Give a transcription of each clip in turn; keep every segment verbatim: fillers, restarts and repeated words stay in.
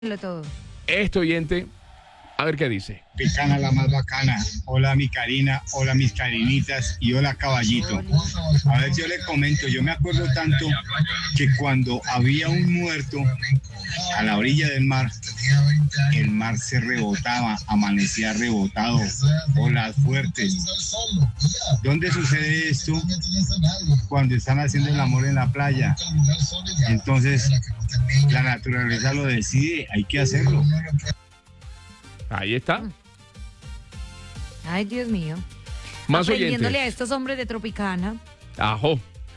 Todo. Este oyente, a ver qué dice. Picana la más bacana. Hola mi Karina, hola mis Karinitas y hola caballito. A ver, yo le comento, yo me acuerdo tanto que cuando había un muerto a la orilla del mar, el mar se rebotaba, amanecía rebotado, olas fuertes. ¿Dónde sucede esto? Cuando están haciendo el amor en la playa. Entonces, la naturaleza lo decide, hay que hacerlo. Ahí está. Ay, Dios mío. Más Aprendiéndole oyentes. a estos hombres de Tropicana. Ajo.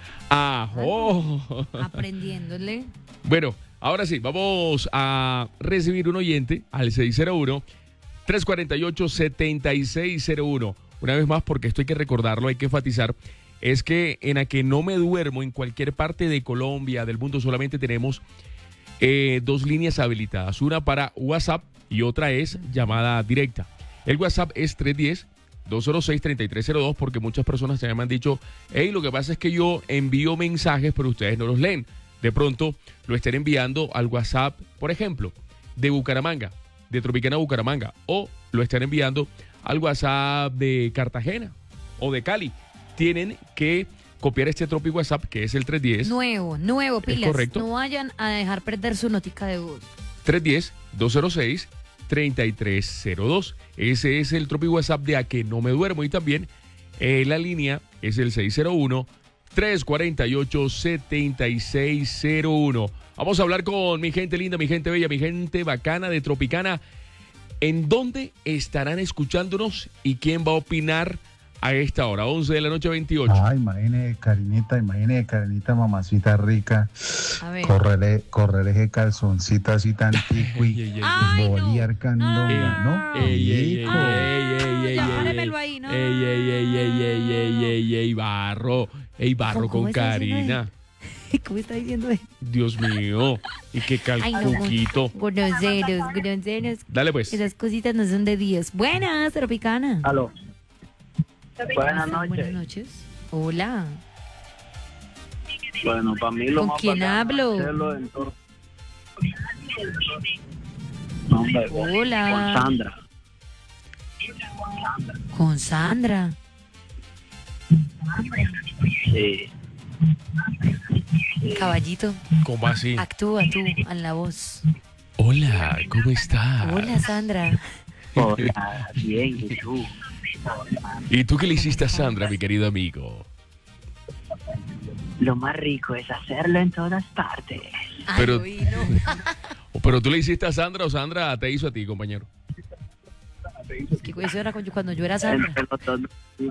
Ajo. Aprendiéndole. Bueno, ahora sí, vamos a recibir un oyente al seis cero uno, tres cuatro ocho, siete seis cero uno. Una vez más, porque esto hay que recordarlo, hay que enfatizar, es que en A Que No Me Duermo, en cualquier parte de Colombia, del mundo, solamente tenemos eh, dos líneas habilitadas. Una para WhatsApp y otra es llamada directa. El WhatsApp es tres uno cero, dos cero seis, tres tres cero dos, porque muchas personas ya me han dicho, hey, lo que pasa es que yo envío mensajes, pero ustedes no los leen. De pronto lo estén enviando al WhatsApp, por ejemplo, de Bucaramanga, de Tropicana Bucaramanga, o lo están enviando al WhatsApp de Cartagena o de Cali. Tienen que copiar este Tropic WhatsApp, que es el tres uno cero. Nuevo, nuevo, pilas. correcto. No vayan a dejar perder su notica de voz. tres uno cero, dos cero seis, tres tres cero dos. Ese es el Tropic WhatsApp de A Que No Me Duermo. Y también eh, la línea es el seis cero uno, tres cuatro ocho, siete seis cero uno. Vamos a hablar con mi gente linda, mi gente bella, mi gente bacana de Tropicana. ¿En dónde estarán escuchándonos y quién va a opinar a esta hora? once de la noche, veintiocho. Ay, imagine, Karinita, imagine, Karinita, mamacita rica. A ver. Correré, correré ese calzoncito así tan tiqui. Ay, no. Bolívar Candonga, ¿no? Ey, ey, ey, Rico. ey, ey, ey, Ya, ey, páramelo ey. ahí, ¿no? Ey, ey, ey, ey, ey, ey, ey, ey, barro. Ey, barro ¿Cómo- cómo con está diciendo Karina. ¿Cómo está diciendo eso? Dios mío. Y qué Ay, no. calcuquito. Groseros, groseros. Dale pues. Esas cositas no son de Dios. Buenas, Tropicana. Aló. Buenas Buenas noches. noches. Hola. Bueno, para mí lo ¿Con más quién bacano hablo? es hacerlo en torno- No, hombre, con- Hola. Con Sandra. Con Sandra. Sí. Caballito, ¿Cómo así? actúa tú en la voz. Hola, ¿cómo estás? Hola, Sandra. Hola, bien, ¿y tú? ¿Y tú qué le hiciste a Sandra, mi querido amigo? Lo más rico es hacerlo en todas partes. Ay, Pero- oí, no. ¿Pero tú le hiciste a Sandra o Sandra te hizo a ti, compañero? Es que eso era cuando cuando yo era Sandra. Entre los dos.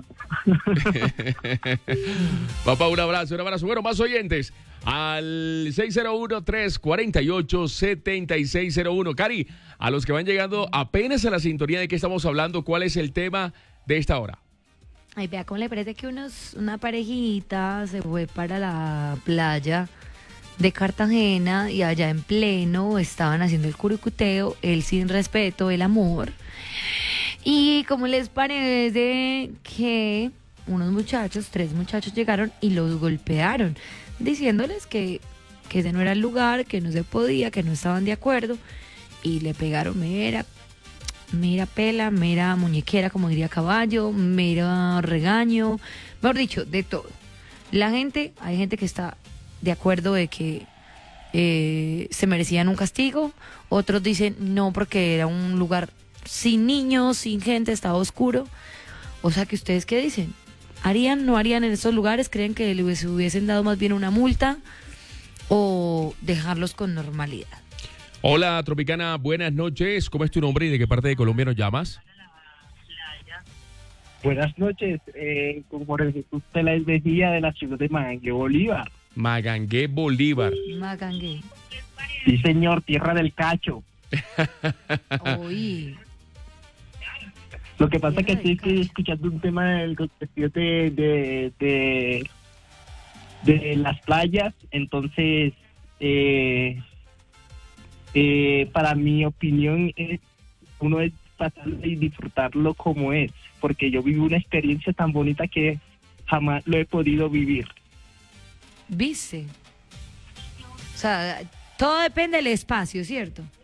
Papá, un abrazo, un abrazo. Bueno, más oyentes. Al seis cero uno, tres cuatro ocho, siete seis cero uno. Cari, a los que van llegando apenas a la sintonía de qué estamos hablando, ¿cuál es el tema de esta hora? Ay, vea cómo le parece que unos, una parejita se fue para la playa de Cartagena y allá en pleno estaban haciendo el curucuteo, el sin respeto, el amor. Y cómo les parece que unos muchachos, tres muchachos llegaron y los golpearon, diciéndoles que, que ese no era el lugar, que no se podía, que no estaban de acuerdo. Y le pegaron, mira, mira pela, mira muñequera, como diría Caballo, mira regaño, mejor dicho, de todo. La gente, hay gente que está de acuerdo de que eh, se merecían un castigo, otros dicen no porque era un lugar sin niños, sin gente, estaba oscuro. O sea, que ustedes qué dicen, ¿harían, no harían en esos lugares? ¿Creen que les hubiesen dado más bien una multa o dejarlos con normalidad? Hola, Tropicana, buenas noches. ¿Cómo es tu nombre y de qué parte de Colombia nos llamas? Buenas noches, eh, como usted les decía, de la ciudad de Magangue, Bolívar. Magangué, Bolívar. Magangue. Sí, señor, tierra del cacho. Oí. Lo que pasa es que Tierra del sí estoy cacho. escuchando un tema del cuestión de, de, de, de las playas, entonces, eh, eh, para mi opinión, es, uno es pasarlo y disfrutarlo como es, porque yo viví una experiencia tan bonita que jamás lo he podido vivir. ¿Viste? O sea, todo depende del espacio, ¿cierto?